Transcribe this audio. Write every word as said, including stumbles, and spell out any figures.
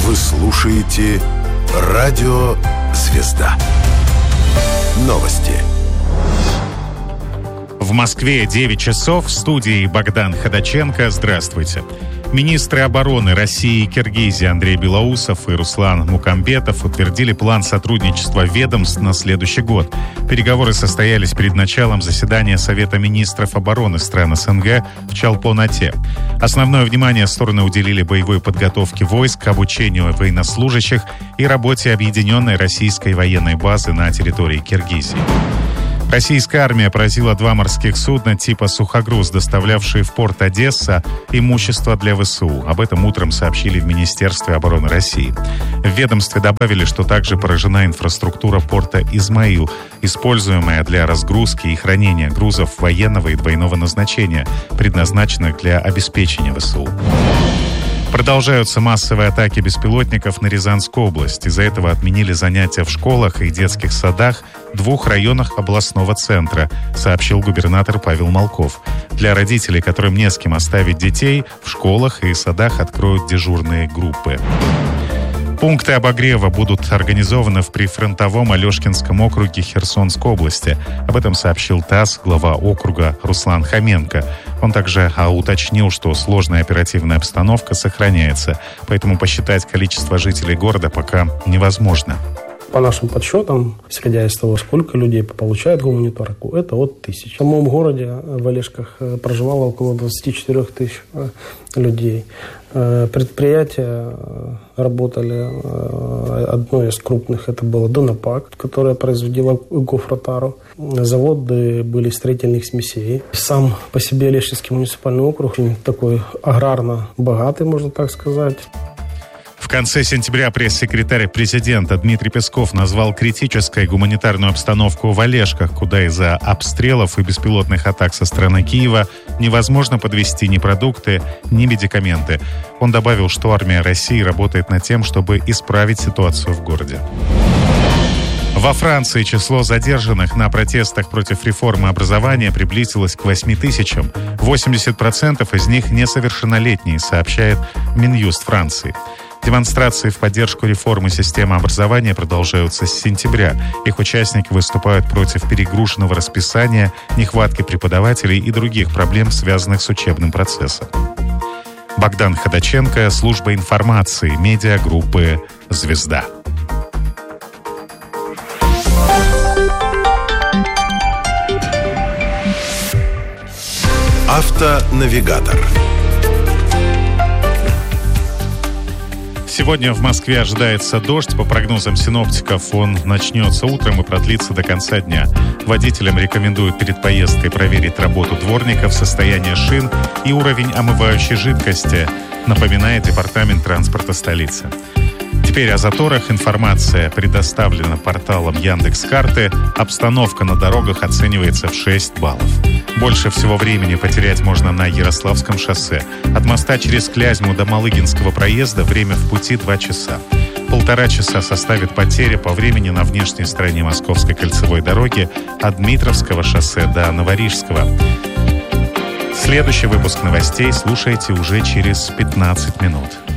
Вы слушаете Радио Звезда. Новости. В Москве девять часов. В студии Богдан Ходаченко. Здравствуйте. Министры обороны России и Киргизии Андрей Белоусов и Руслан Мукамбетов утвердили план сотрудничества ведомств на следующий год. Переговоры состоялись перед началом заседания Совета министров обороны стран СНГ в Чолпон-Ате. Основное внимание стороны уделили боевой подготовке войск, обучению военнослужащих и работе объединенной российской военной базы на территории Киргизии. Российская армия поразила два морских судна типа «Сухогруз», доставлявшие в порт Одесса имущество для ВСУ. Об этом утром сообщили в Министерстве обороны России. В ведомстве добавили, что также поражена инфраструктура порта Измаил, используемая для разгрузки и хранения грузов военного и двойного назначения, предназначенных для обеспечения ВСУ. Продолжаются массовые атаки беспилотников на Рязанскую область. Из-за этого отменили занятия в школах и детских садах в двух районах областного центра, сообщил губернатор Павел Молков. Для родителей, которым не с кем оставить детей, в школах и садах откроют дежурные группы. Пункты обогрева будут организованы в прифронтовом Алешкинском округе Херсонской области. Об этом сообщил ТАСС глава округа Руслан Хоменко. Он также уточнил, что сложная оперативная обстановка сохраняется, поэтому посчитать количество жителей города пока невозможно. По нашим подсчетам, исходя из того, сколько людей получают гуманитарку, это от тысяч. В самом городе в Олешках проживало около двадцать четыре тысяч людей. Предприятия работали, одно из крупных это было Донапак, которое производило гофротару. Заводы были строительных смесей. Сам по себе Олешкинский муниципальный округ такой аграрно богатый, можно так сказать. В конце сентября пресс-секретарь президента Дмитрий Песков назвал критической гуманитарную обстановку в Олешках, куда из-за обстрелов и беспилотных атак со стороны Киева невозможно подвезти ни продукты, ни медикаменты. Он добавил, что армия России работает над тем, чтобы исправить ситуацию в городе. Во Франции число задержанных на протестах против реформы образования приблизилось к восьми тысячам. восемьдесят процентов из них несовершеннолетние, сообщает Минюст Франции. Демонстрации в поддержку реформы системы образования продолжаются с сентября. Их участники выступают против перегруженного расписания, нехватки преподавателей и других проблем, связанных с учебным процессом. Богдан Ходаченко, служба информации, медиагруппы «Звезда». Автонавигатор. Сегодня в Москве ожидается дождь. По прогнозам синоптиков, он начнется утром и продлится до конца дня. Водителям рекомендуют перед поездкой проверить работу дворников, состояние шин и уровень омывающей жидкости, напоминает Департамент транспорта столицы. Теперь о заторах. Информация предоставлена порталом Яндекс.Карты. Обстановка на дорогах оценивается в шесть баллов. Больше всего времени потерять можно на Ярославском шоссе. От моста через Клязьму до Малыгинского проезда время в пути два часа. Полтора часа составит потеря по времени на внешней стороне Московской кольцевой дороги от Дмитровского шоссе до Новорижского. Следующий выпуск новостей слушайте уже через пятнадцать минут.